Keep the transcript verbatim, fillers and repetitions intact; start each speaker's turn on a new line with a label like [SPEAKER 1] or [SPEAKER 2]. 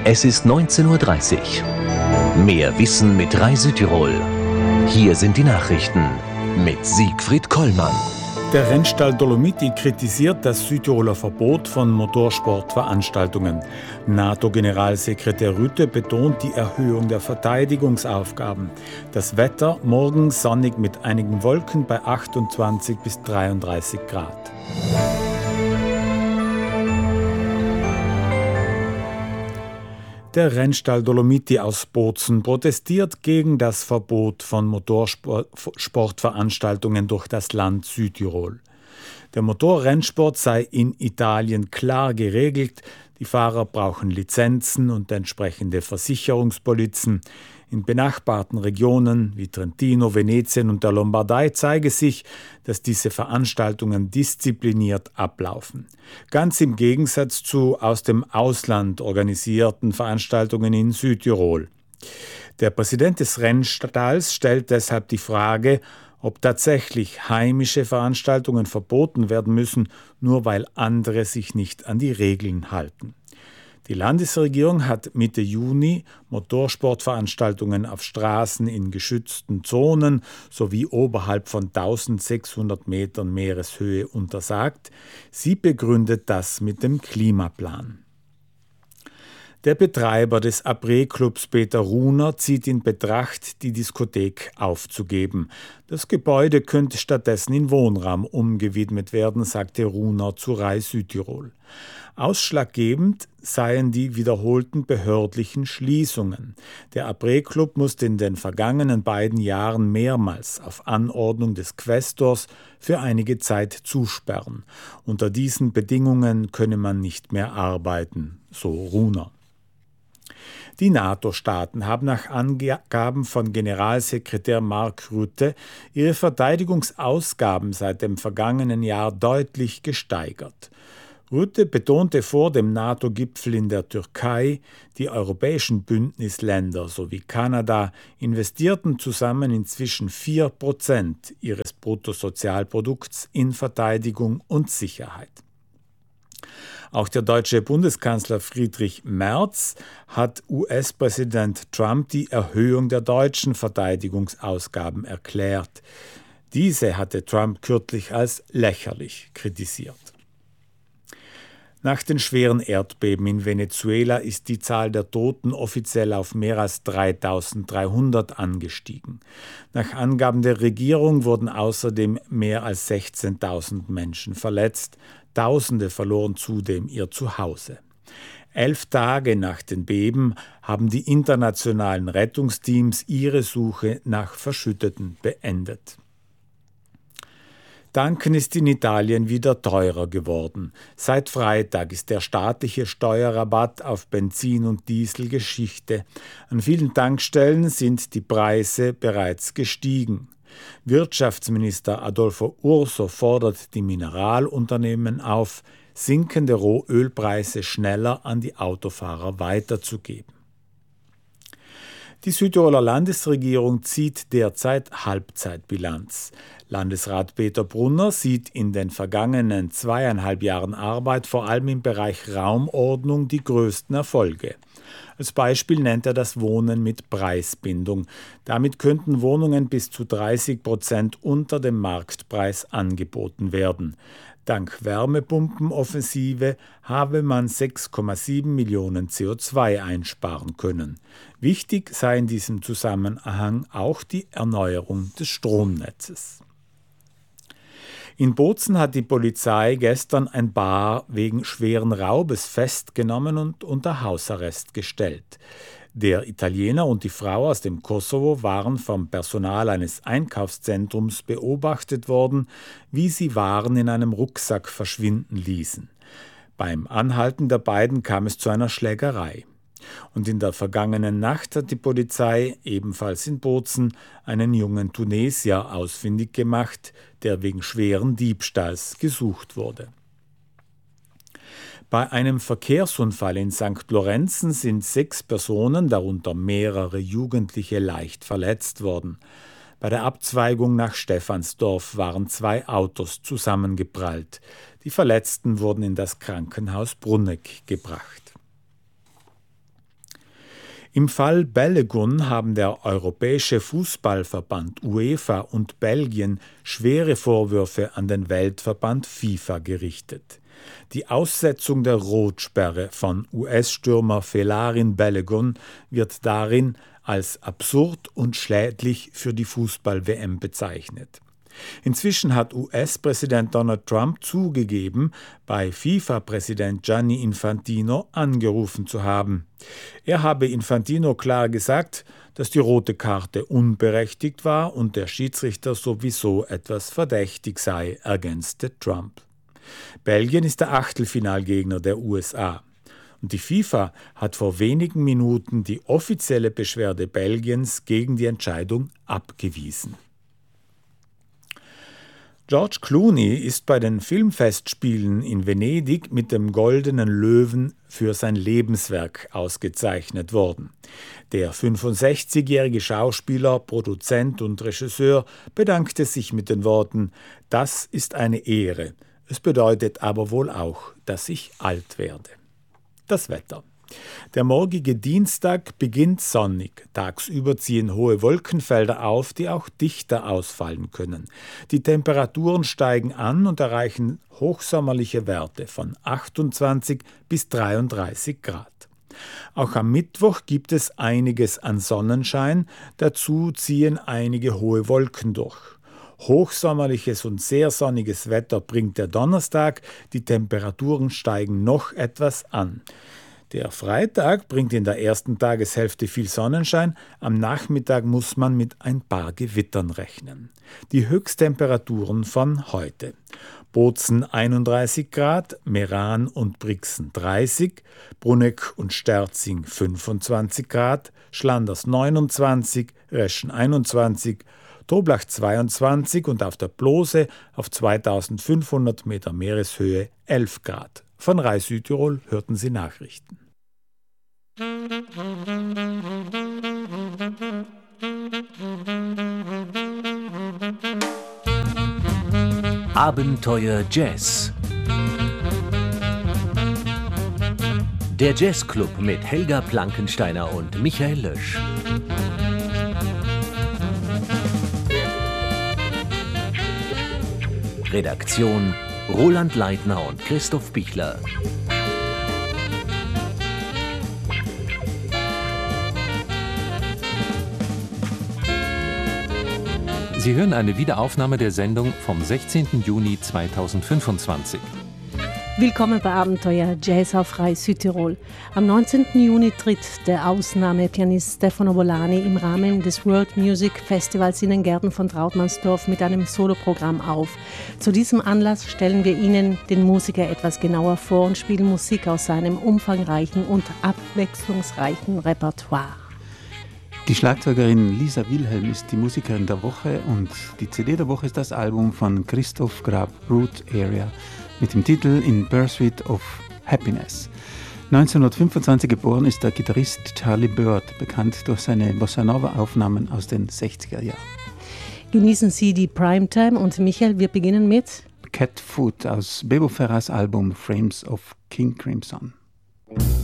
[SPEAKER 1] Es ist neunzehn Uhr dreißig. Mehr Wissen mit Rai Südtirol. Hier sind die Nachrichten mit Siegfried Kollmann.
[SPEAKER 2] Der Rennstall Dolomiti kritisiert das Südtiroler Verbot von Motorsportveranstaltungen. NATO-Generalsekretär Rutte betont die Erhöhung der Verteidigungsaufgaben. Das Wetter morgen sonnig mit einigen Wolken bei achtundzwanzig bis dreiunddreißig Grad. Der Rennstall Dolomiti aus Bozen protestiert gegen das Verbot von Motorsportveranstaltungen durch das Land Südtirol. Der Motorrennsport sei in Italien klar geregelt. Die Fahrer brauchen Lizenzen und entsprechende Versicherungspolizen. In benachbarten Regionen wie Trentino, Venetien und der Lombardei zeige sich, dass diese Veranstaltungen diszipliniert ablaufen. Ganz im Gegensatz zu aus dem Ausland organisierten Veranstaltungen in Südtirol. Der Präsident des Rennstalls stellt deshalb die Frage, ob tatsächlich heimische Veranstaltungen verboten werden müssen, nur weil andere sich nicht an die Regeln halten. Die Landesregierung hat Mitte Juni Motorsportveranstaltungen auf Straßen in geschützten Zonen sowie oberhalb von eintausendsechshundert Metern Meereshöhe untersagt. Sie begründet das mit dem Klimaplan. Der Betreiber des Après-Clubs Peter Runer zieht in Betracht, die Diskothek aufzugeben. Das Gebäude könnte stattdessen in Wohnraum umgewidmet werden, sagte Runer zu Rai Südtirol. Ausschlaggebend seien die wiederholten behördlichen Schließungen. Der Après-Club musste in den vergangenen beiden Jahren mehrmals auf Anordnung des Quästors für einige Zeit zusperren. Unter diesen Bedingungen könne man nicht mehr arbeiten, so Runer. Die NATO-Staaten haben nach Angaben von Generalsekretär Mark Rutte ihre Verteidigungsausgaben seit dem vergangenen Jahr deutlich gesteigert. Rutte betonte vor dem NATO-Gipfel in der Türkei, die europäischen Bündnisländer sowie Kanada investierten zusammen inzwischen vier Prozent ihres Bruttosozialprodukts in Verteidigung und Sicherheit. Auch der deutsche Bundeskanzler Friedrich Merz hat U S-Präsident Trump die Erhöhung der deutschen Verteidigungsausgaben erklärt. Diese hatte Trump kürzlich als lächerlich kritisiert. Nach den schweren Erdbeben in Venezuela ist die Zahl der Toten offiziell auf mehr als dreitausenddreihundert angestiegen. Nach Angaben der Regierung wurden außerdem mehr als sechzehntausend Menschen verletzt. Tausende verloren zudem ihr Zuhause. Elf Tage nach den Beben haben die internationalen Rettungsteams ihre Suche nach Verschütteten beendet. Tanken ist in Italien wieder teurer geworden. Seit Freitag ist der staatliche Steuerrabatt auf Benzin und Diesel Geschichte. An vielen Tankstellen sind die Preise bereits gestiegen. Wirtschaftsminister Adolfo Urso fordert die Mineralunternehmen auf, sinkende Rohölpreise schneller an die Autofahrer weiterzugeben. Die Südtiroler Landesregierung zieht derzeit Halbzeitbilanz. Landesrat Peter Brunner sieht in den vergangenen zweieinhalb Jahren Arbeit vor allem im Bereich Raumordnung die größten Erfolge. Als Beispiel nennt er das Wohnen mit Preisbindung. Damit könnten Wohnungen bis zu dreißig Prozent unter dem Marktpreis angeboten werden. Dank Wärmepumpenoffensive habe man sechs Komma sieben Millionen C O zwei einsparen können. Wichtig sei in diesem Zusammenhang auch die Erneuerung des Stromnetzes. In Bozen hat die Polizei gestern ein Paar wegen schweren Raubes festgenommen und unter Hausarrest gestellt. Der Italiener und die Frau aus dem Kosovo waren vom Personal eines Einkaufszentrums beobachtet worden, wie sie Waren in einem Rucksack verschwinden ließen. Beim Anhalten der beiden kam es zu einer Schlägerei. Und in der vergangenen Nacht hat die Polizei, ebenfalls in Bozen, einen jungen Tunesier ausfindig gemacht, der wegen schweren Diebstahls gesucht wurde. Bei einem Verkehrsunfall in Sankt Lorenzen sind sechs Personen, darunter mehrere Jugendliche, leicht verletzt worden. Bei der Abzweigung nach Stephansdorf waren zwei Autos zusammengeprallt. Die Verletzten wurden in das Krankenhaus Brunegg gebracht. Im Fall Balogun haben der Europäische Fußballverband UEFA und Belgien schwere Vorwürfe an den Weltverband FIFA gerichtet. Die Aussetzung der Rotsperre von U S-Stürmer Felarin Balogun wird darin als absurd und schädlich für die Fußball-W M bezeichnet. Inzwischen hat U S-Präsident Donald Trump zugegeben, bei FIFA-Präsident Gianni Infantino angerufen zu haben. Er habe Infantino klar gesagt, dass die rote Karte unberechtigt war und der Schiedsrichter sowieso etwas verdächtig sei, ergänzte Trump. Belgien ist der Achtelfinalgegner der U S A. Und die FIFA hat vor wenigen Minuten die offizielle Beschwerde Belgiens gegen die Entscheidung abgewiesen. George Clooney ist bei den Filmfestspielen in Venedig mit dem Goldenen Löwen für sein Lebenswerk ausgezeichnet worden. Der fünfundsechzigjährige Schauspieler, Produzent und Regisseur bedankte sich mit den Worten: „Das ist eine Ehre. Es bedeutet aber wohl auch, dass ich alt werde." Das Wetter. Der morgige Dienstag beginnt sonnig. Tagsüber ziehen hohe Wolkenfelder auf, die auch dichter ausfallen können. Die Temperaturen steigen an und erreichen hochsommerliche Werte von achtundzwanzig bis dreiunddreißig Grad. Auch am Mittwoch gibt es einiges an Sonnenschein, dazu ziehen einige hohe Wolken durch. Hochsommerliches und sehr sonniges Wetter bringt der Donnerstag, die Temperaturen steigen noch etwas an. Der Freitag bringt in der ersten Tageshälfte viel Sonnenschein, am Nachmittag muss man mit ein paar Gewittern rechnen. Die Höchsttemperaturen von heute: Bozen einunddreißig Grad, Meran und Brixen dreißig, Bruneck und Sterzing fünfundzwanzig Grad, Schlanders neunundzwanzig, Reschen einundzwanzig, Toblach zweiundzwanzig und auf der Plose auf zweitausendfünfhundert Meter Meereshöhe elf Grad. Von Rai Südtirol hörten Sie Nachrichten.
[SPEAKER 1] Abenteuer Jazz. Der Jazzclub mit Helga Plankensteiner und Michael Lösch. Redaktion Roland Leitner und Christoph Bichler.
[SPEAKER 3] Sie hören eine Wiederaufnahme der Sendung vom sechzehnten Juni zweitausendfünfundzwanzig.
[SPEAKER 4] Willkommen bei Abenteuer Jazz auf Rai Südtirol. Am neunzehnten Juni tritt der Ausnahmepianist Stefano Bolani im Rahmen des World Music Festivals in den Gärten von Trautmannsdorf mit einem Soloprogramm auf. Zu diesem Anlass stellen wir Ihnen den Musiker etwas genauer vor und spielen Musik aus seinem umfangreichen und abwechslungsreichen Repertoire.
[SPEAKER 5] Die Schlagzeugerin Lisa Wilhelm ist die Musikerin der Woche und die C D der Woche ist das Album von Christoph Grab, Root Area, mit dem Titel In Pursuit of Happiness. neunzehnhundertfünfundzwanzig geboren ist der Gitarrist Charlie Bird, bekannt durch seine Bossa-Nova-Aufnahmen aus den sechziger Jahren.
[SPEAKER 4] Genießen Sie die Primetime und Michael, wir beginnen mit
[SPEAKER 5] Cat Foot aus Bebo Ferrars Album Frames of King Crimson.